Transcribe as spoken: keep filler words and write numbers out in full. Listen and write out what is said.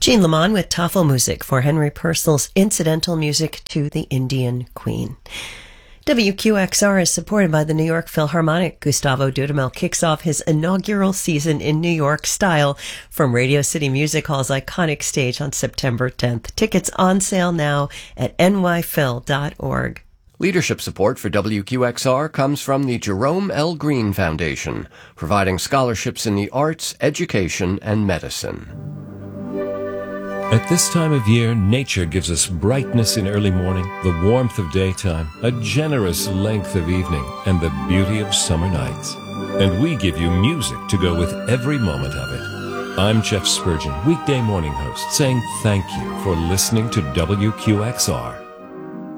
Jean Lamont with Tafelmusik for Henry Purcell's incidental music to the Indian Queen. W Q X R is supported by the New York Philharmonic. Gustavo Dudamel kicks off his inaugural season in New York style from Radio City Music Hall's iconic stage on September tenth. Tickets on sale now at n y phil dot org. Leadership support for W Q X R comes from the Jerome L. Green Foundation, providing scholarships in the arts, education, and medicine. At this time of year, nature gives us brightness in early morning, the warmth of daytime, a generous length of evening, and the beauty of summer nights. And we give you music to go with every moment of it. I'm Jeff Spurgeon, weekday morning host, saying thank you for listening to W Q X R.